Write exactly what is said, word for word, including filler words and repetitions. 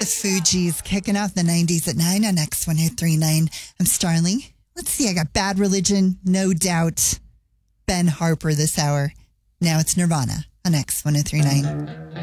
Fugees kicking off the nineties at nine on X one oh three nine. I'm Starling. Let's see, I got Bad Religion, No Doubt, Ben Harper this hour. Now it's Nirvana on X one oh three nine.